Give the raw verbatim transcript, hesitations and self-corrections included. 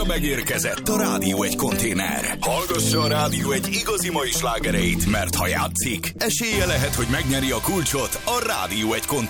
megérkezett a Rádió egy konténer. Hallgassa a Rádió egy igazi mai slágereit, mert ha játszik, esélye lehet, hogy megnyeri a kulcsot a Rádió egy konténer.